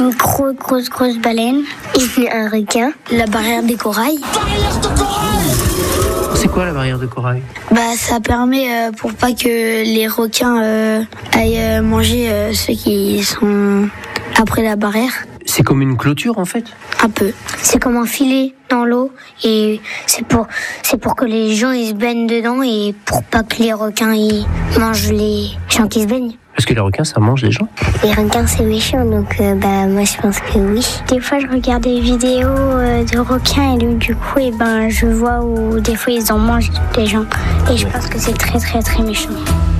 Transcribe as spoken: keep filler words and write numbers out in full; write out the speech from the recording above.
Une grosse, grosse, grosse baleine. Et un requin. La barrière des corails. Barrière de corail! C'est quoi la barrière de corail? Bah, ça permet euh, pour pas que les requins euh, aillent euh, manger euh, ceux qui sont après la barrière. C'est comme une clôture en fait? Un peu. C'est comme un filet dans l'eau et c'est pour, c'est pour que les gens ils se baignent dedans et pour pas que les requins ils mangent les gens qui se baignent. Parce que les requins ça mange les gens? Les requins c'est méchant donc euh, bah moi je pense que oui. Des fois je regarde des vidéos euh, de requins et du coup et ben je vois où des fois ils en mangent des gens et je pense que c'est très très très méchant.